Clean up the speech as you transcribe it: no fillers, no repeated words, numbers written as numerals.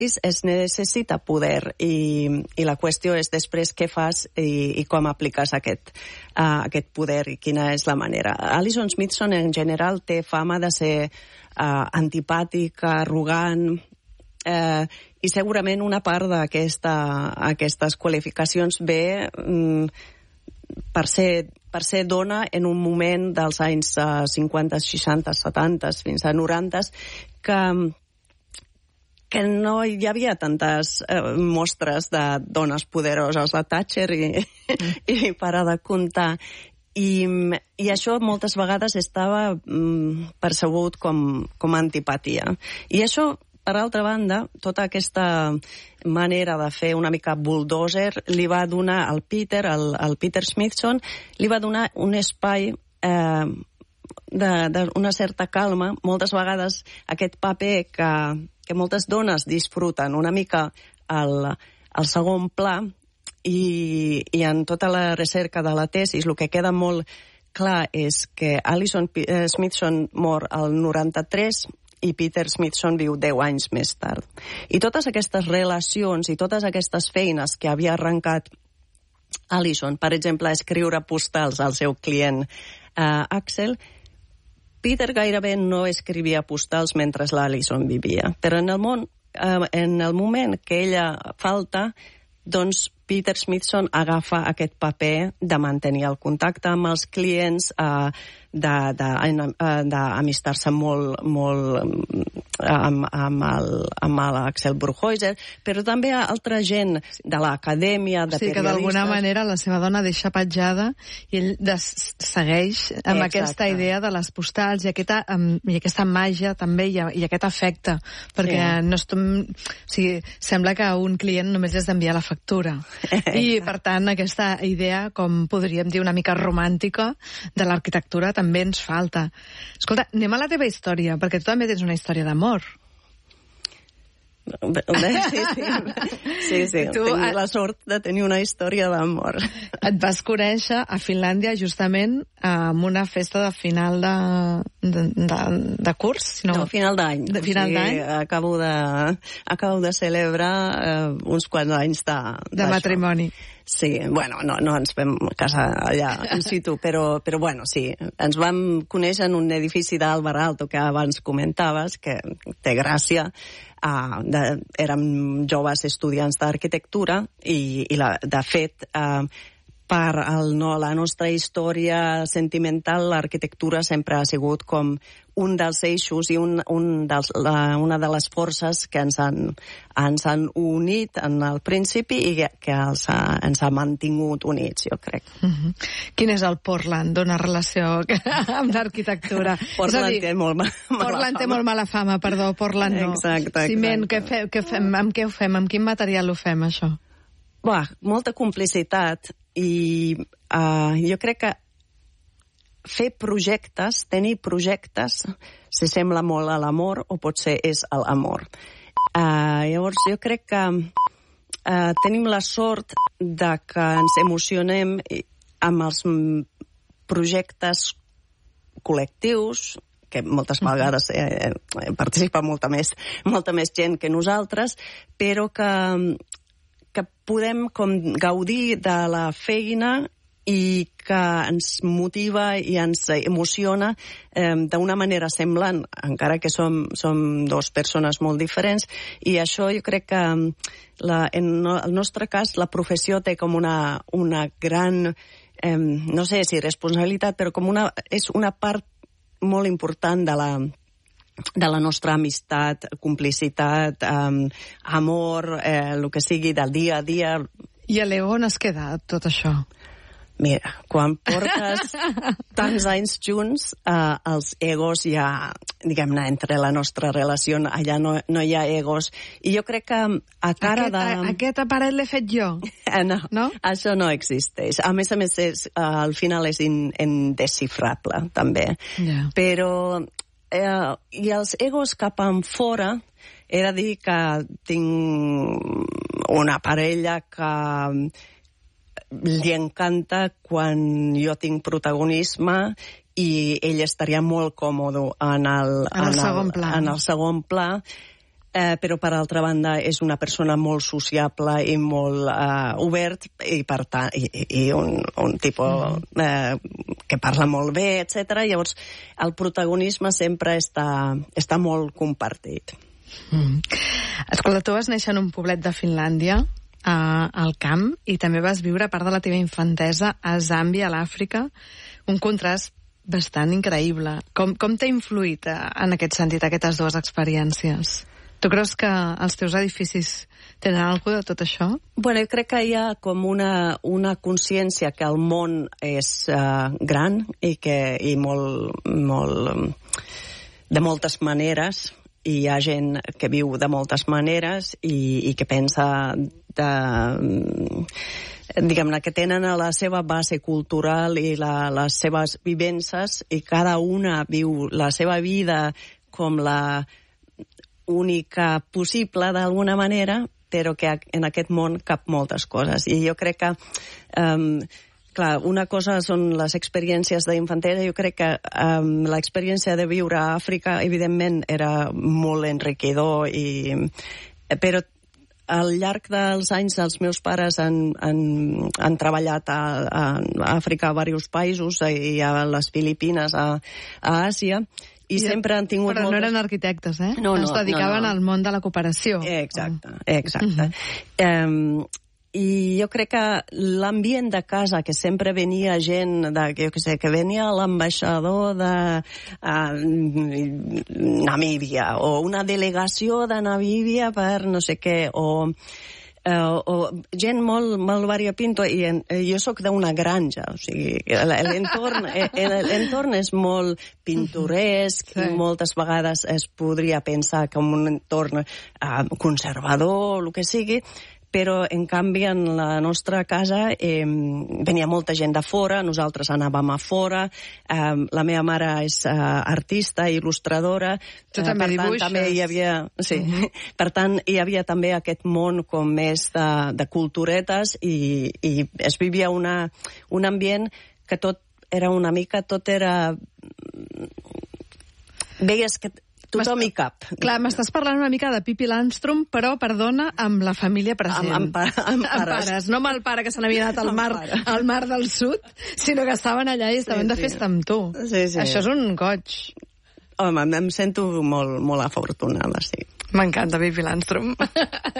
es necessita poder i la qüestió és després què fas i com apliques aquest poder i quina és la manera. Alison Smithson en general té fama de ser antipàtica, arrogant, i segurament una part d'aquestes qualificacions ve per ser dona en un moment dels anys 50, 60, 70, fins a 90, que no hi havia tantes mostres de dones poderoses. La Thatcher i para de comptar. I això moltes vegades estava percebut com antipatia. I això, per altra banda, tota aquesta manera de fer una mica bulldozer li va donar al Peter Smithson, li va donar un espai d'una certa calma. Moltes vegades aquest paper que moltes dones disfruten una mica al segon pla, i en tota la recerca de la tesi el que queda molt clar és que Alison Smithson mor al 93 i Peter Smithson viu 10 anys més tard. I totes aquestes relacions i totes aquestes feines que havia arrencat Alison, per exemple, escriure postals al seu client Axel, Peter gairebé no escrivia postals mentre l'Alison vivia. Però en el moment que ella falta, doncs Peter Smithson agafa aquest paper de mantenir el contacte amb els clients, d'amistar-se molt amb l'Axel Bruchhäuser, però també altra gent de l'acadèmia, de periodistes. Que d'alguna manera la seva dona deixa petjada i ell segueix amb aquesta idea de les postals i aquesta màgia també i aquest afecte, perquè sembla que un client només és d'enviar la factura. I, per tant, aquesta idea, com podríem dir, una mica romàntica de l'arquitectura també ens falta. Escolta, anem a la teva història, perquè tu també tens una història d'amor. Sí. Tinc la sort de tenir una història d'amor. Et vas conèixer a Finlàndia justament amb una festa de final de curs? No, final d'any. Final d'any? Acabo de celebrar uns quants anys de matrimoni. Sí, bueno, no ens vam casar allà in situ, però bueno, sí, ens vam conèixer en un edifici d'Álvar Aalto que abans comentaves, que té gràcia. Érem joves estudiants d'arquitectura i de fet, per la nostra història sentimental, l'arquitectura sempre ha sigut com un dels eixos i una de les forces que ens han unit en el principi i que ens ha mantingut units, jo crec. Quin és el Portland d'una relació amb l'arquitectura? Portland té molt mala fama. Portland té molt mala fama, perdó, Portland no. Exacte. Ciment, amb què ho fem? Amb quin material ho fem, això? Molta complicitat i jo crec que fer projectes, tenir projectes, s'assembla molt a l'amor o potser és l'amor. Llavors jo crec que tenim la sort de que ens emocionem amb els projectes col·lectius, que moltes vegades participa molta més gent que nosaltres, però que podem com gaudir de la feina i que ens motiva i ens emociona d'una manera semblant, encara que som dues persones molt diferents, i això jo crec que en el nostre cas la professió té com una gran, no sé si responsabilitat, però és una part molt important de la nostra amistat, complicitat, amor, el que sigui del dia a dia. I a l'ego on has quedat, tot això? Mira, quan portes tants anys junts, els egos ja, diguem-ne, entre la nostra relació, allà no hi ha egos. I jo crec que a cara Aquest aparell l'he fet jo. No, això no existeix. A més, al final és indescifrable, també. Yeah. Però i els egos cap enfora, he de dir que tinc una parella que li encanta quan jo tinc protagonisme i ell estaria molt còmode en el segon pla. però per altra banda és una persona molt sociable i molt obert i per tant i un tipus que parla molt bé, etc. Llavors el protagonisme sempre està molt compartit. Escolta, tu vas néixer en un poblet de Finlàndia, al camp, i també vas viure part de la teva infantesa a Zàmbia, a l'Àfrica, un contrast bastant increïble. Com t'ha influït en aquest sentit aquestes dues experiències? Tu creus que els teus edificis tenen alguna de tot això? Bueno, jo crec que hi ha com una consciència que el món és gran i molt de moltes maneres, i hi ha gent que viu de moltes maneres i que pensa diguem-ne, que tenen la seva base cultural i les seves vivències, i cada una viu la seva vida com la única possible d'alguna manera, però que en aquest món cap moltes coses. I jo crec que clar, una cosa són les experiències d'infantesa. Jo crec que l'experiència de viure a Àfrica, evidentment, era molt enriquidor, però al llarg dels anys els meus pares han treballat a Àfrica, a diversos països, i a les Filipines, a Àsia, i sempre han tingut... Però no eren arquitectes, eh? No. Es dedicaven al món de la cooperació. Exacte. I jo crec que l'ambient de casa, que sempre venia gent, que venia l'ambaixador de Namíbia, o una delegació de Namíbia per no sé què, o gent molt variopinto, i jo sóc d'una granja, o sigui, l'entorn és molt pintoresc, i moltes vegades es podria pensar com un entorn conservador, el que sigui, però en canvi en la nostra casa venia molta gent de fora, nosaltres anàvem a fora, la meva mare és artista, il·lustradora, tu també dibuixes. També hi havia, per tant hi havia també aquest món com més de culturetes, i es vivia un ambient que tot era una mica, veies que tothom hi cap. Clar, m'estàs parlant una mica de Pippi Landström, però, perdona, amb la família present. Amb pares. No amb el pare que se n'havia anat al mar del sud, sinó que estaven allà i estaven de festa amb tu. Sí. Això és un goig. Home, em sento molt afortunada, sí. M'encanta Pippi Landström.